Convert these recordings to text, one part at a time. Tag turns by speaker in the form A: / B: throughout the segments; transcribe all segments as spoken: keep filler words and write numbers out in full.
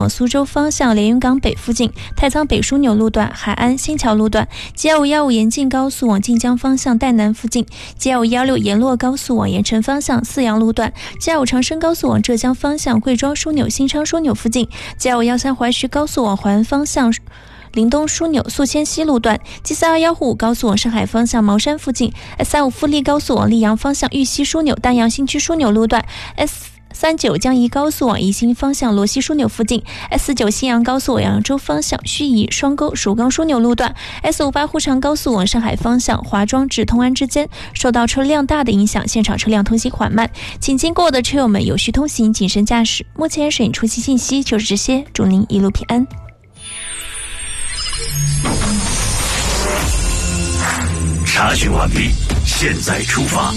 A: 往苏州方向连云港北附近太仓北枢纽路段、海安新桥路段 G 二五一五 沿晋高速往晋江方向岱南附近 G 二五一六 沿洛高速往盐城方向泗阳路段 G 二五长深高速往浙江方向贵庄枢纽新昌枢纽附近 G 二五一三 淮徐高速往淮安方向临东枢纽宿迁西路段 G 四二一五 高速往上海方向茅山附近 S 三五 富力高速往溧阳方向玉溪枢纽丹阳新区枢纽路段 S三九 江宜高速往宜兴方向罗溪枢纽附近 S 四九 西阳高速往扬州方向盱眙双沟蜀岗枢纽路段 S 五八 沪长高速往上海方向华庄至通安之间受到车辆大的影响，现场车辆通行缓慢，请经过的车友们有序通行，谨慎驾驶。目前摄影出期信息就是这些，祝您一路平安。
B: 查询完毕，现在出发。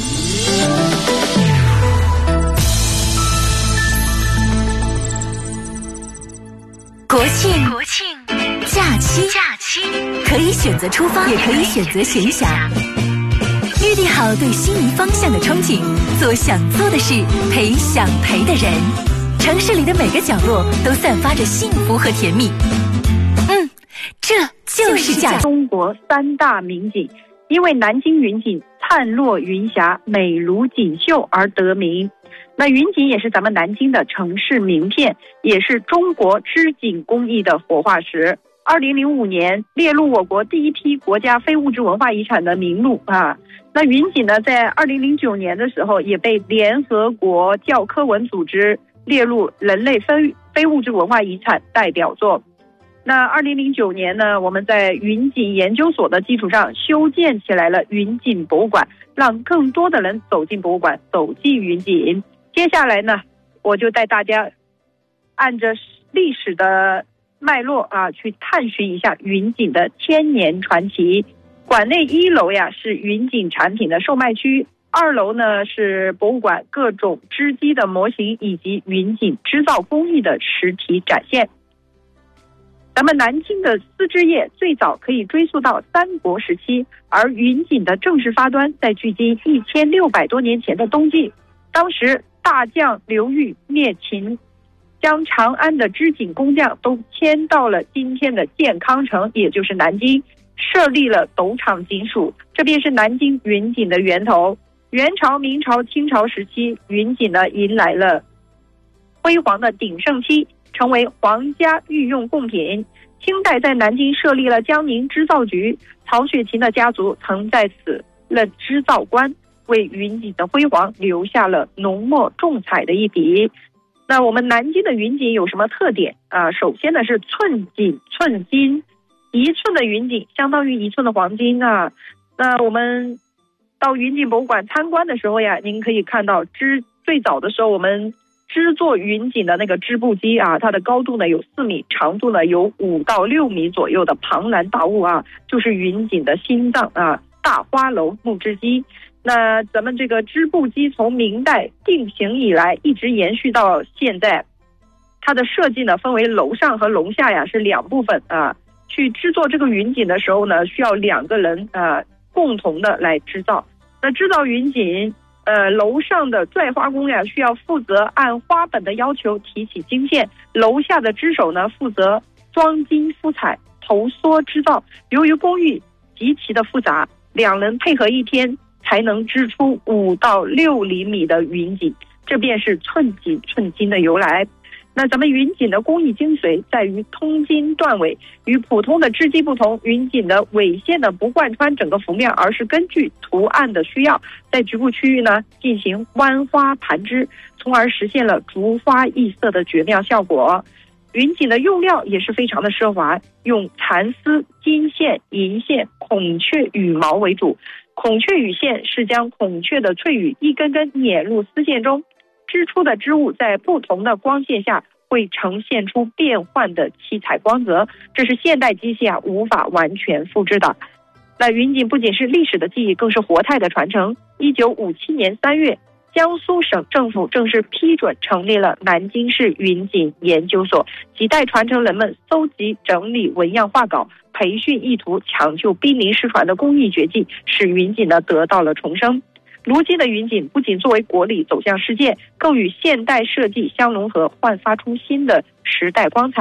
C: 国庆国庆假期假期可以选择出发，也可以选择闲暇。预定好对心仪方向的憧憬，做想做的事，陪想陪的人。城市里的每个角落都散发着幸福和甜蜜。嗯，这就是假期。
D: 中国三大名景，因为南京云锦灿若云霞，美如锦绣而得名。那云锦也是咱们南京的城市名片，也是中国织锦工艺的活化石。二零零五年列入我国第一批国家非物质文化遗产的名录啊。那云锦呢，在二零零九年的时候也被联合国教科文组织列入人类非非物质文化遗产代表作。那二零零九年呢，我们在云锦研究所的基础上修建起来了云锦博物馆，让更多的人走进博物馆，走进云锦。接下来呢，我就带大家按着历史的脉络啊，去探寻一下云锦的千年传奇。馆内一楼呀是云锦产品的售卖区，二楼呢是博物馆各种织机的模型以及云锦织造工艺的实体展现。咱们南京的丝织业最早可以追溯到三国时期，而云锦的正式发端在距今一千六百多年前的东晋。当时大将刘裕灭秦，将长安的织锦工匠都迁到了今天的建康城，也就是南京，设立了斗场锦署，这便是南京云锦的源头。元朝、明朝、清朝时期，云锦呢迎来了辉煌的鼎盛期，成为皇家御用贡品。清代在南京设立了江宁织造局，曹雪芹的家族曾在此任织造官，为云锦的辉煌留下了浓墨重彩的一笔。那我们南京的云锦有什么特点啊？首先呢是寸锦寸金，一寸的云锦相当于一寸的黄金啊。那我们到云锦博物馆参观的时候呀，您可以看到织最早的时候我们织作云锦的那个织布机啊，它的高度呢有四米，长度呢有五到六米左右的庞然大物啊，就是云锦的心脏啊，大花楼木织机。那咱们这个织布机从明代定型以来，一直延续到现在。它的设计呢分为楼上和楼下呀，是两部分啊。去制作这个云锦的时候呢，需要两个人啊共同的来制造。那制造云锦，呃，楼上的拽花工呀，需要负责按花本的要求提起金线；楼下的织手呢，负责装金敷彩、投梭织造。由于工艺极其的复杂，两人配合一天才能织出五到六厘米的云锦，这便是寸锦寸金的由来。那咱们云锦的工艺精髓在于通金断尾，与普通的织机不同，云锦的尾线呢不贯穿整个幅面，而是根据图案的需要，在局部区域呢进行弯花盘织，从而实现了逐花异色的绝妙效果。云锦的用料也是非常的奢华，用蚕丝、金线、银线、孔雀羽毛为主。孔雀羽线是将孔雀的翠羽一根根碾入丝线中，织出的织物在不同的光线下会呈现出变幻的七彩光泽，这是现代机械啊无法完全复制的。那云锦不仅是历史的记忆，更是活态的传承。一九五七年三月，江苏省政府正式批准成立了南京市云锦研究所，亟待传承人们搜集整理纹样画稿，培训意图抢救濒临失传的工艺绝技，使云锦呢得到了重生。如今的云锦不仅作为国礼走向世界，更与现代设计相融合，焕发出新的时代光彩。